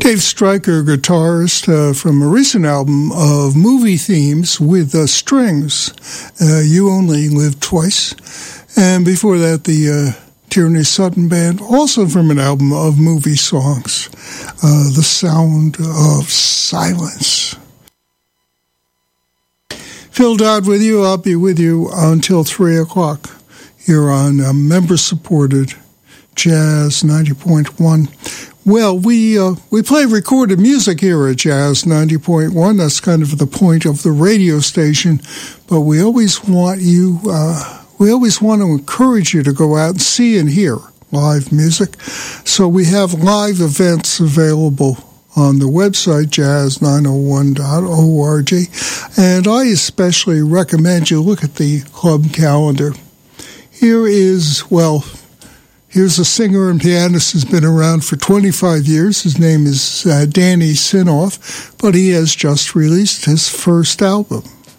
Dave Stryker, guitarist from a recent album of movie themes with Strings, You Only Live Twice. And before that, the Tierney Sutton Band, also from an album of movie songs, The Sound of Silence. Phil Dodd with you. I'll be with you until 3 o'clock here on member-supported Jazz 90.1. Well, we play recorded music here at Jazz 90.1. That's kind of the point of the radio station. But we always want you, we always want to encourage you to go out and see and hear live music. So we have live events available on the website, jazz901.org. And I especially recommend you look at the club calendar. Here's a singer and pianist who's been around for 25 years. His name is Danny Sinoff, but he has just released his first album.